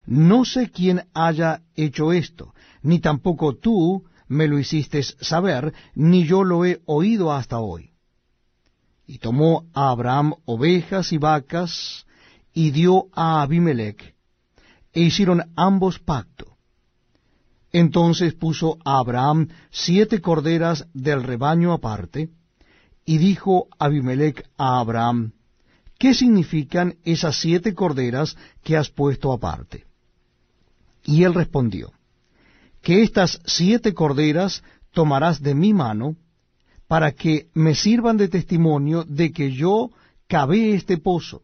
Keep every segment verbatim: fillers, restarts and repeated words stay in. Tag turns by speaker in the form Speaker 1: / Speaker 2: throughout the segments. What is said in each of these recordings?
Speaker 1: no sé quién haya hecho esto, ni tampoco tú me lo hiciste saber, ni yo lo he oído hasta hoy. Y tomó a Abraham ovejas y vacas, y dio a Abimelech, e hicieron ambos pacto. Entonces puso a Abraham siete corderas del rebaño aparte, y dijo Abimelech a Abraham, ¿qué significan esas siete corderas que has puesto aparte? Y él respondió, que estas siete corderas tomarás de mi mano, para que me sirvan de testimonio de que yo cavé este pozo.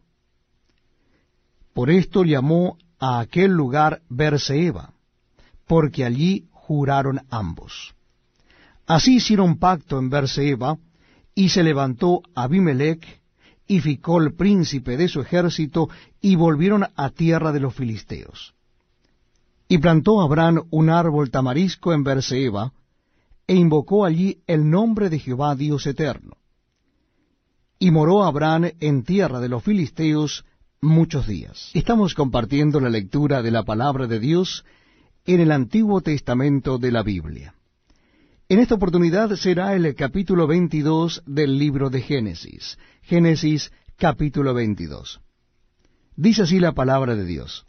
Speaker 1: Por esto llamó a aquel lugar Berseba, porque allí juraron ambos. Así hicieron pacto en Berseba, y se levantó Abimelech, y Ficol príncipe de su ejército, y volvieron a tierra de los filisteos. Y plantó Abraham un árbol tamarisco en Berseba, e invocó allí el nombre de Jehová Dios eterno. Y moró Abraham en tierra de los filisteos muchos días. Estamos compartiendo la lectura de la palabra de Dios en el Antiguo Testamento de la Biblia. En esta oportunidad será el capítulo veintidós del libro de Génesis. Génesis capítulo veintidós. Dice así la palabra de Dios.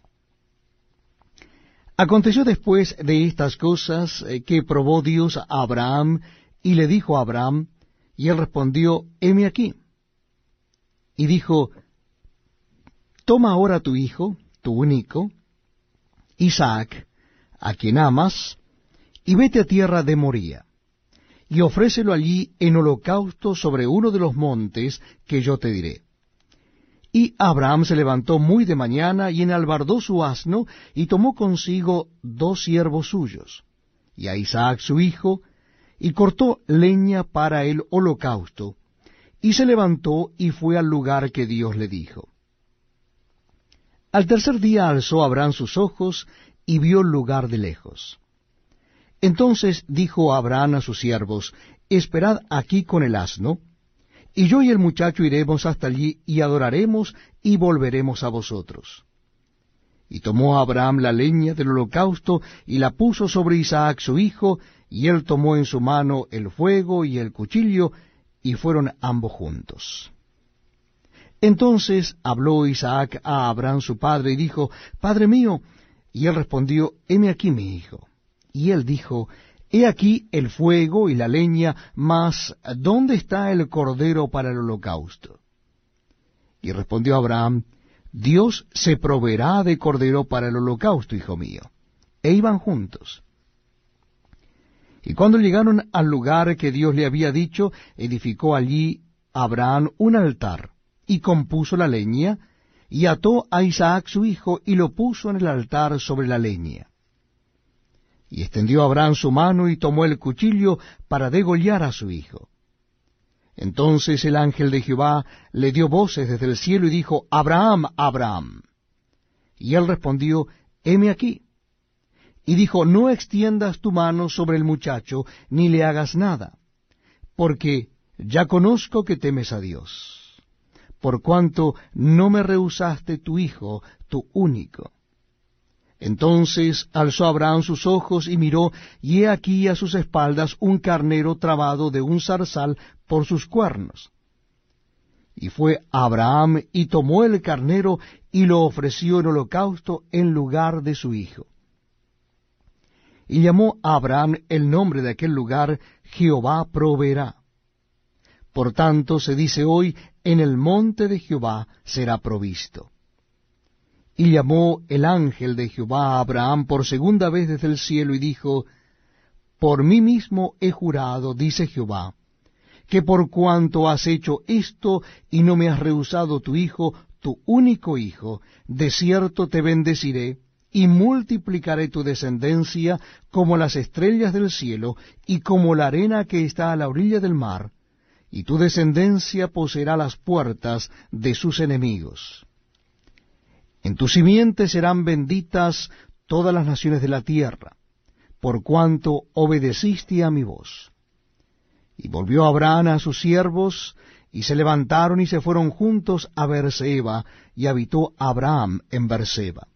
Speaker 1: Aconteció después de estas cosas eh, que probó Dios a Abraham, y le dijo a Abraham, y él respondió, heme aquí. Y dijo, toma ahora tu hijo, tu único, Isaac, a quien amas, y vete a tierra de Moría, y ofrécelo allí en holocausto sobre uno de los montes que yo te diré. Y Abraham se levantó muy de mañana, y enalbardó su asno, y tomó consigo dos siervos suyos, y a Isaac su hijo, y cortó leña para el holocausto, y se levantó y fue al lugar que Dios le dijo. Al tercer día alzó Abraham sus ojos, y vio el lugar de lejos. Entonces dijo Abraham a sus siervos, esperad aquí con el asno, y yo y el muchacho iremos hasta allí, y adoraremos, y volveremos a vosotros. Y tomó Abraham la leña del holocausto, y la puso sobre Isaac su hijo, y él tomó en su mano el fuego y el cuchillo, y fueron ambos juntos. Entonces habló Isaac a Abraham su padre, y dijo, Padre mío. Y él respondió, heme aquí mi hijo. Y él dijo, he aquí el fuego y la leña, mas ¿dónde está el cordero para el holocausto? Y respondió Abraham, Dios se proveerá de cordero para el holocausto, hijo mío. E iban juntos. Y cuando llegaron al lugar que Dios le había dicho, edificó allí Abraham un altar, y compuso la leña, y ató a Isaac su hijo, y lo puso en el altar sobre la leña. Y extendió Abraham su mano, y tomó el cuchillo para degollar a su hijo. Entonces el ángel de Jehová le dio voces desde el cielo, y dijo, Abraham, Abraham. Y él respondió, heme aquí. Y dijo, no extiendas tu mano sobre el muchacho, ni le hagas nada, porque ya conozco que temes a Dios, por cuanto no me rehusaste tu hijo, tu único. Entonces alzó Abraham sus ojos y miró, y he aquí a sus espaldas un carnero trabado de un zarzal por sus cuernos. Y fue Abraham y tomó el carnero y lo ofreció en holocausto en lugar de su hijo. Y llamó a Abraham el nombre de aquel lugar, Jehová proveerá. Por tanto se dice hoy, en el monte de Jehová será provisto. Y llamó el ángel de Jehová a Abraham por segunda vez desde el cielo, y dijo, por mí mismo he jurado, dice Jehová, que por cuanto has hecho esto, y no me has rehusado tu hijo, tu único hijo, de cierto te bendeciré, y multiplicaré tu descendencia como las estrellas del cielo, y como la arena que está a la orilla del mar, y tu descendencia poseerá las puertas de sus enemigos. En tu simiente serán benditas todas las naciones de la tierra, por cuanto obedeciste a mi voz. Y volvió Abraham a sus siervos, y se levantaron y se fueron juntos a Berseba, y habitó Abraham en Berseba.